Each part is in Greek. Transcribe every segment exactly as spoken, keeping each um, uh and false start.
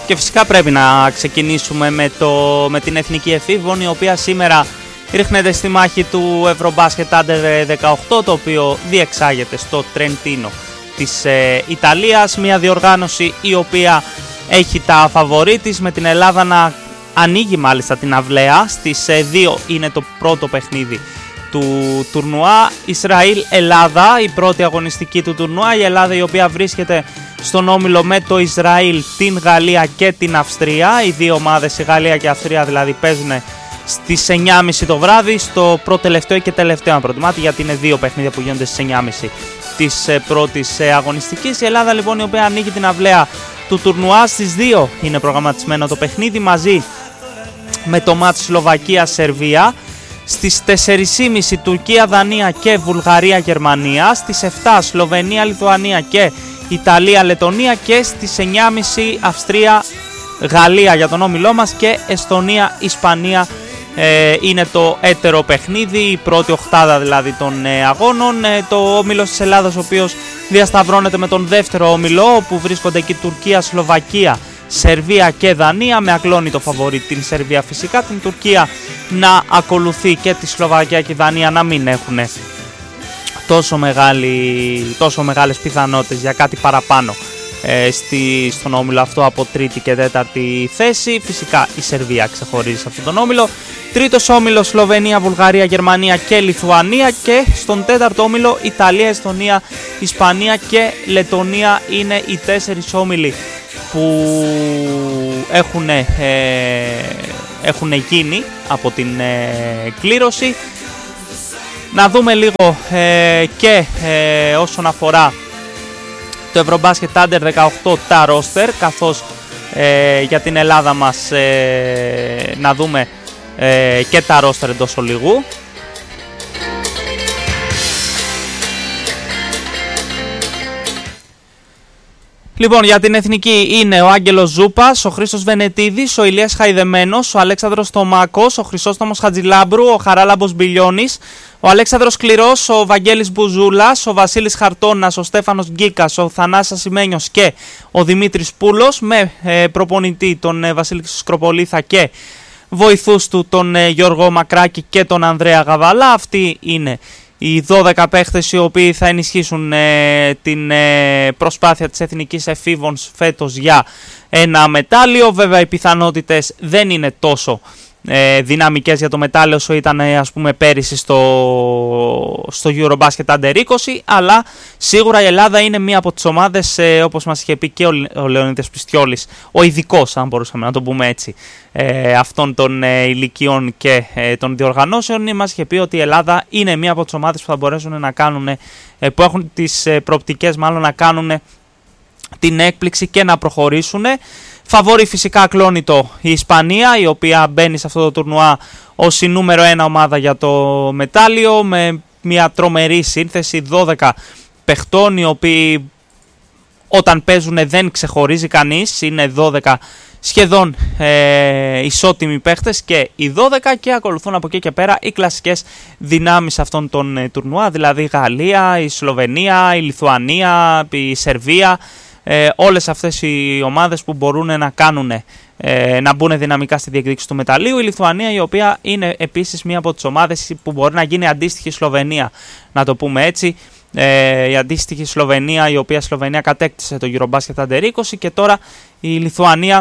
Και φυσικά πρέπει να ξεκινήσουμε με, το, με την Εθνική Εφήβων, η οποία σήμερα ρίχνεται στη μάχη του Ευρωμπάσκετ Άντερ δεκαοκτώ, το οποίο διεξάγεται στο Τρεντίνο της ε, Ιταλίας. Μια διοργάνωση η οποία έχει τα φαβορί της, με την Ελλάδα να ανοίγει μάλιστα την αυλαία. Στις ε, δύο είναι το πρώτο παιχνίδι του τουρνουά. Ισραήλ-Ελλάδα, η πρώτη αγωνιστική του τουρνουά. Η Ελλάδα, η οποία βρίσκεται στον όμιλο με το Ισραήλ, την Γαλλία και την Αυστρία. Οι δύο ομάδες, η Γαλλία και η Αυστρία δηλαδή, παίζουν στις εννιά και μισή το βράδυ, στο προτελευταίο και τελευταίο αν προτιμάτε, γιατί είναι δύο παιχνίδια που γίνονται στις εννιά και μισή της πρώτης αγωνιστικής. Η Ελλάδα λοιπόν, η οποία ανοίγει την αυλαία του τουρνουά, στις δύο είναι προγραμματισμένο το παιχνίδι, μαζί με το μάτς Σλοβακία-Σερβία. Στις τέσσερις και μισή Τουρκία-Δανία και Βουλγαρία-Γερμανία. Στις επτά Σλοβενία-Λιθουανία και Ιταλία-Λετωνία. Και στις εννιά και μισή Αυστρία-Γαλλία για τον όμιλό μας και Εστονία-Ισπανία ε, είναι το έτερο παιχνίδι, η πρώτη οχτάδα δηλαδή των ε, αγώνων. Ε, το όμιλος της Ελλάδας, ο οποίος διασταυρώνεται με τον δεύτερο όμιλο, όπου βρίσκονται εκεί Τουρκία, Σλοβακία, Σερβία και Δανία, με ακλόνητο φαβορί την Σερβία φυσικά, την Τουρκία να ακολουθεί και τη Σλοβακία και η Δανία να μην έχουν τόσο, μεγάλη, τόσο μεγάλες πιθανότητες για κάτι παραπάνω ε, στη, στον όμιλο αυτό από τρίτη και τέταρτη θέση. Φυσικά η Σερβία ξεχωρίζει σε αυτόν τον όμιλο. Τρίτος όμιλος Σλοβενία, Βουλγαρία, Γερμανία και Λιθουανία. Και στον τέταρτο όμιλο Ιταλία, Εστονία, Ισπανία και Λετωνία είναι οι τέσσερις όμιλοι που έχουν, ε, έχουν γίνει από την ε, κλήρωση. Να δούμε λίγο ε, και ε, όσον αφορά το Ευρωμπάσκετ Άντερ δεκαοκτώ τα ρόστερ, καθώς ε, για την Ελλάδα μας ε, να δούμε ε, και τα ρόστερ εντός ολίγου. Λοιπόν, για την εθνική είναι ο Άγγελος Ζούπας, ο Χρήστος Βενετίδης, ο Ηλίας Χαϊδεμένος, ο Αλέξανδρος Τομάκος, ο Χρυσόστομος Χατζηλάμπρου, ο Χαράλαμπος Μπιλιώνης, ο Αλέξανδρος Κληρός, ο Βαγγέλης Μπουζούλας, ο Βασίλης Χαρτώνας, ο Στέφανος Γκίκας, ο Θανάσης Ασημένιος και ο Δημήτρης Πούλος, με ε, προπονητή τον ε, Βασίλη Σκροπολίθα και βοηθούς του τον ε, Γιώργο Μακράκη και τον Ανδρέα Γαβαλά. Αυτοί είναι οι δώδεκα παίχτες οι οποίοι θα ενισχύσουν ε, την ε, προσπάθεια της Εθνικής Εφήβων φέτος για ένα μετάλλιο. Βέβαια οι πιθανότητες δεν είναι τόσο ε, δυναμικές για το μετάλλιο όσο ήταν ε, ας πούμε πέρυσι στο, στο Eurobasket Under είκοσι, αλλά σίγουρα η Ελλάδα είναι μία από τις ομάδες, ε, όπως μας είχε πει και ο, ο Λεωνίδας Πιστιόλης, ο ειδικός, αν μπορούσαμε να το πούμε έτσι, ε, αυτών των ε, ηλικιών και ε, των διοργανώσεων. Μας είχε πει ότι η Ελλάδα είναι μία από τις ομάδες που θα μπορέσουν να κάνουν, ε, που έχουν τις ε, προοπτικές μάλλον να κάνουν την έκπληξη και να προχωρήσουν. Φαβόρη φυσικά ακλόνητο η Ισπανία, η οποία μπαίνει σε αυτό το τουρνουά ως η νούμερο ένα ομάδα για το μετάλλιο, με μια τρομερή σύνθεση δώδεκα παιχτών, οι οποίοι όταν παίζουν δεν ξεχωρίζει κανείς, είναι δώδεκα σχεδόν ε, ισότιμοι παίχτες και οι δώδεκα, και ακολουθούν από εκεί και πέρα οι κλασικές δυνάμεις αυτών των ε, τουρνουά, δηλαδή η Γαλλία, η Σλοβενία, η Λιθουανία, η Σερβία. Ε, όλες αυτές οι ομάδες που μπορούν να κάνουν ε, να μπουν δυναμικά στη διεκδίκηση του μεταλλείου. Η Λιθουανία, η οποία είναι επίσης μία από τις ομάδες που μπορεί να γίνει αντίστοιχη Σλοβενία, να το πούμε έτσι. Ε, η αντίστοιχη Σλοβενία, η οποία Σλοβενία κατέκτησε το Eurobasket Under είκοσι, και τώρα η Λιθουανία,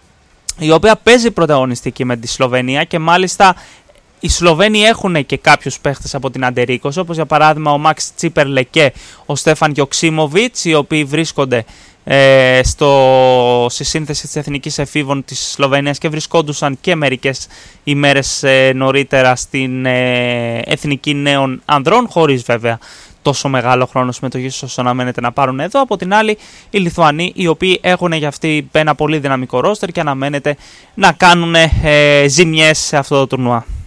η οποία παίζει πρωταγωνιστική με τη Σλοβενία, και μάλιστα οι Σλοβαίνοι έχουν και κάποιους παίχτες από την Under είκοσι, όπως για παράδειγμα ο Μαξ Τσίπερλε και ο Στέφαν Γιοξίμοβιτς, οι οποίοι βρίσκονται ε, στο, στη σύνθεση της Εθνικής Εφήβων της Σλοβενίας και βρισκόντουσαν και μερικές ημέρες ε, νωρίτερα στην ε, Εθνική Νέων Ανδρών, χωρίς βέβαια τόσο μεγάλο χρόνο συμμετοχής όσο αναμένεται να πάρουν εδώ. Από την άλλη, οι Λιθουανοί, οι οποίοι έχουν για αυτή ένα πολύ δυναμικό ρόστερ και αναμένεται να κάνουν ε, ζημιές σε αυτό το τουρνουά.